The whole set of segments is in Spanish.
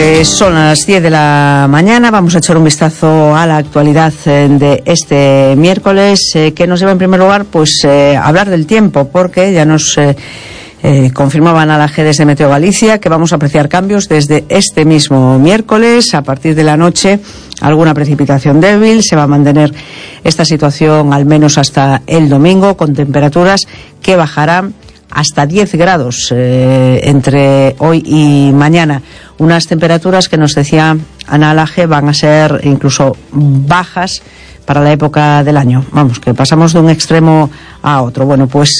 Pues son las 10 de la mañana, vamos a echar un vistazo a la actualidad de este miércoles, que nos lleva en primer lugar pues a hablar del tiempo, porque ya nos confirmaban a la G desde Meteo Galicia que vamos a apreciar cambios desde este mismo miércoles. A partir de la noche alguna precipitación débil, se va a mantener esta situación al menos hasta el domingo, con temperaturas que bajarán hasta 10 grados entre hoy y mañana. Unas temperaturas que nos decía Ana Laje van a ser incluso bajas para la época del año. Vamos, que pasamos de un extremo a otro. Bueno, pues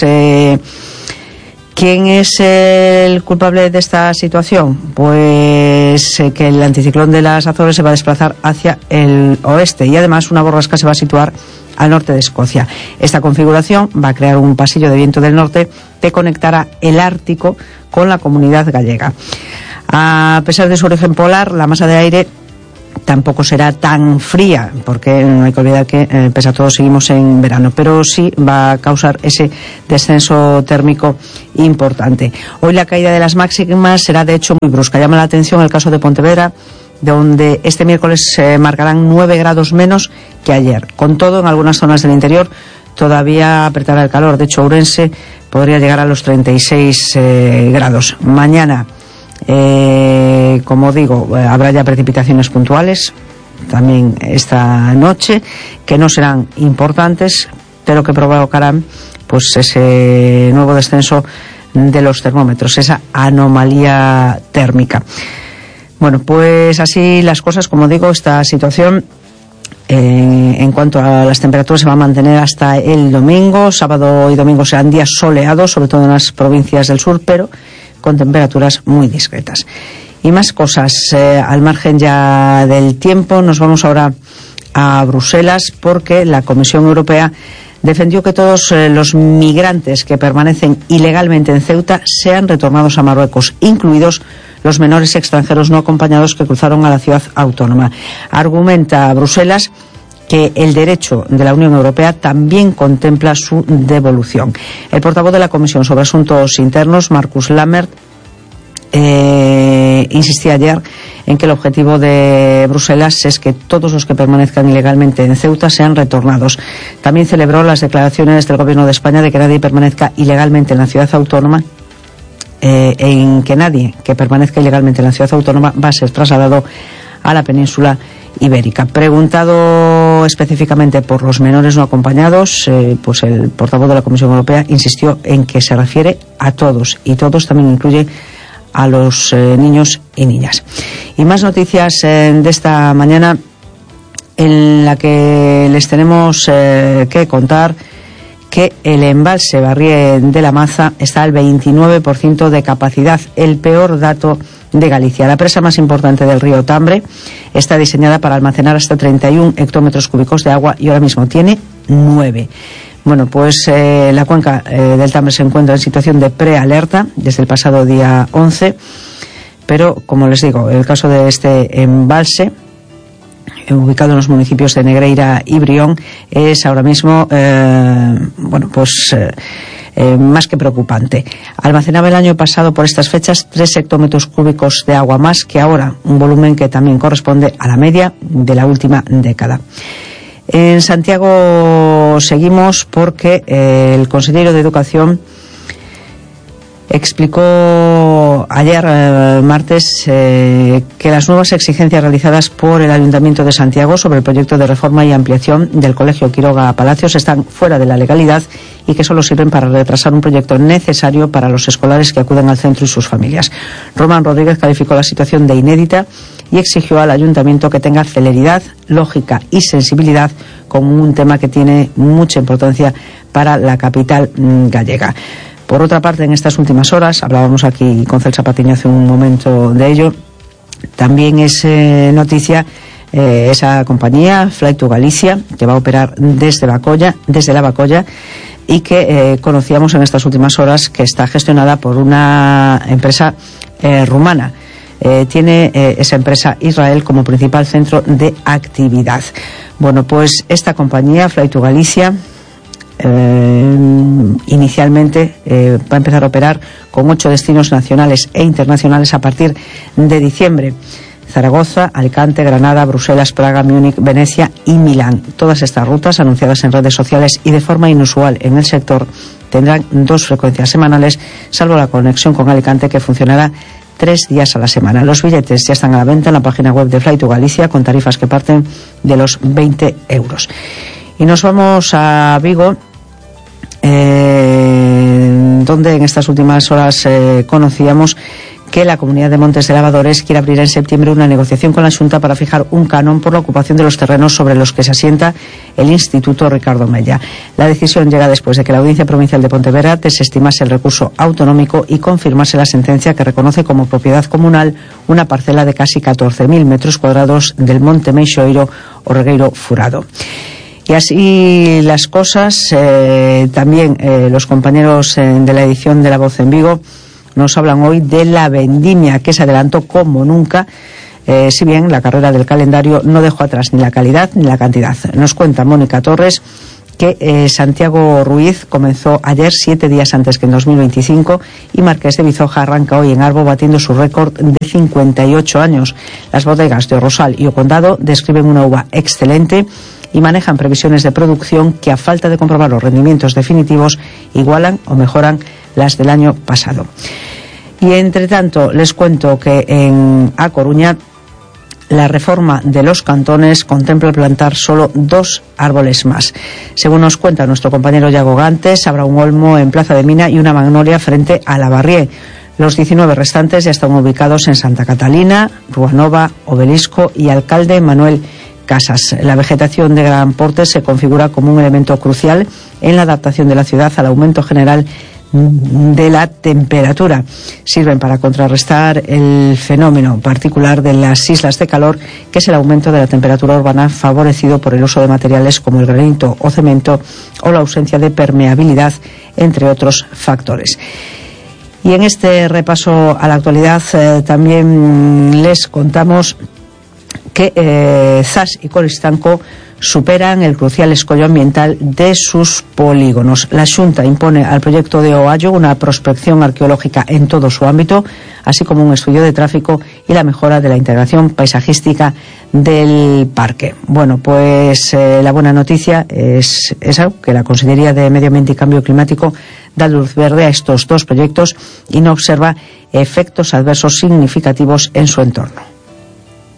¿quién es el culpable de esta situación? Pues que el anticiclón de las Azores se va a desplazar hacia el oeste y además una borrasca se va a situar al norte de Escocia. Esta configuración va a crear un pasillo de viento del norte que conectará el Ártico con la Comunidad Gallega. A pesar de su origen polar, la masa de aire tampoco será tan fría, porque no hay que olvidar que pese a todo seguimos en verano, pero sí va a causar ese descenso térmico importante. Hoy la caída de las máximas será de hecho muy brusca. Llama la atención el caso de Pontevedra, donde este miércoles se marcarán 9 grados menos que ayer. Con todo, en algunas zonas del interior todavía apretará el calor. De hecho, Ourense podría llegar a los 36 grados. Mañana, como digo, habrá ya precipitaciones puntuales, también esta noche, que no serán importantes, pero que provocarán pues ese nuevo descenso de los termómetros, esa anomalía térmica. Bueno, pues así las cosas, como digo, esta situación en cuanto a las temperaturas se va a mantener hasta el domingo. Sábado y domingo serán días soleados, sobre todo en las provincias del sur, pero con temperaturas muy discretas. Y más cosas, al margen ya del tiempo, nos vamos ahora a Bruselas, porque la Comisión Europea defendió que todos los migrantes que permanecen ilegalmente en Ceuta sean retornados a Marruecos, incluidos los menores extranjeros no acompañados que cruzaron a la ciudad autónoma. Argumenta Bruselas que el derecho de la Unión Europea también contempla su devolución. El portavoz de la Comisión sobre Asuntos Internos, Markus Lammert, insistía ayer en que el objetivo de Bruselas es que todos los que permanezcan ilegalmente en Ceuta sean retornados. También celebró las declaraciones del Gobierno de España de que nadie permanezca ilegalmente en la ciudad autónoma, en que nadie que permanezca ilegalmente en la ciudad autónoma va a ser trasladado a la península ibérica. Preguntado específicamente por los menores no acompañados, pues el portavoz de la Comisión Europea insistió en que se refiere a todos, y todos también incluye a los niños y niñas. Y más noticias de esta mañana, en la que les tenemos que contar que el embalse Barrié de la Maza está al 29% de capacidad, el peor dato de Galicia. La presa más importante del río Tambre está diseñada para almacenar hasta 31 hectómetros cúbicos de agua y ahora mismo tiene 9. Bueno, pues la cuenca del Tambre se encuentra en situación de prealerta desde el pasado día 11, pero como les digo, el caso de este embalse, ubicado en los municipios de Negreira y Brión, es ahora mismo más que preocupante. Almacenaba el año pasado por estas fechas 3 hectómetros cúbicos de agua más que ahora, un volumen que también corresponde a la media de la última década. En Santiago seguimos, porque el consejero de Educación explicó ayer, martes, que las nuevas exigencias realizadas por el Ayuntamiento de Santiago sobre el proyecto de reforma y ampliación del Colegio Quiroga Palacios están fuera de la legalidad y que solo sirven para retrasar un proyecto necesario para los escolares que acuden al centro y sus familias. Román Rodríguez calificó la situación de inédita y exigió al Ayuntamiento que tenga celeridad, lógica y sensibilidad con un tema que tiene mucha importancia para la capital gallega. Por otra parte, en estas últimas horas, hablábamos aquí con Celsa Patiño hace un momento de ello, también es noticia esa compañía, Flight to Galicia, que va a operar desde la Bacolla, y que conocíamos en estas últimas horas que está gestionada por una empresa rumana. Tiene esa empresa Israel como principal centro de actividad. Bueno, pues esta compañía, Flight to Galicia, inicialmente va a empezar a operar con 8 destinos nacionales e internacionales a partir de diciembre. Zaragoza, Alicante, Granada, Bruselas, Praga, Múnich, Venecia y Milán. Todas estas rutas, anunciadas en redes sociales y de forma inusual en el sector, tendrán 2 frecuencias semanales, salvo la conexión con Alicante, que funcionará 3 días a la semana. Los billetes ya están a la venta en la página web de Fly to Galicia, con tarifas que parten de los 20 euros. Y nos vamos a Vigo, donde en estas últimas horas conocíamos que la Comunidad de Montes de Lavadores quiere abrir en septiembre una negociación con la Xunta para fijar un canon por la ocupación de los terrenos sobre los que se asienta el Instituto Ricardo Mella. La decisión llega después de que la Audiencia Provincial de Pontevedra desestimase el recurso autonómico y confirmase la sentencia que reconoce como propiedad comunal una parcela de casi 14.000 metros cuadrados del Monte Meixoeiro o Regueiro Furado. Y así las cosas, también los compañeros de la edición de La Voz en Vigo nos hablan hoy de la vendimia, que se adelantó como nunca, si bien la carrera del calendario no dejó atrás ni la calidad ni la cantidad. Nos cuenta Mónica Torres que Santiago Ruiz comenzó ayer, 7 días antes que en 2025, y Marqués de Bizoja arranca hoy en Arbo batiendo su récord de 58 años. Las bodegas de Rosal y Ocondado describen una uva excelente y manejan previsiones de producción que, a falta de comprobar los rendimientos definitivos, igualan o mejoran las del año pasado. Y entre tanto les cuento que en A Coruña la reforma de los cantones contempla plantar solo 2 árboles más. Según nos cuenta nuestro compañero Iago Gantes, habrá un olmo en Plaza de Mina y una magnolia frente a la Barrié. Los 19 restantes ya están ubicados en Santa Catalina, Rúa Nova, Obelisco y Alcalde Manuel Casas. La vegetación de gran porte se configura como un elemento crucial en la adaptación de la ciudad al aumento general de la temperatura. Sirven para contrarrestar el fenómeno particular de las islas de calor, que es el aumento de la temperatura urbana favorecido por el uso de materiales como el granito o cemento o la ausencia de permeabilidad, entre otros factores. Y en este repaso a la actualidad también les contamos que Zas y Coristanco superan el crucial escollo ambiental de sus polígonos. La Xunta impone al proyecto de Oallo una prospección arqueológica en todo su ámbito, así como un estudio de tráfico y la mejora de la integración paisajística del parque. Bueno, pues la buena noticia es esa, que la Consellería de Medio Ambiente y Cambio Climático da luz verde a estos 2 proyectos y no observa efectos adversos significativos en su entorno.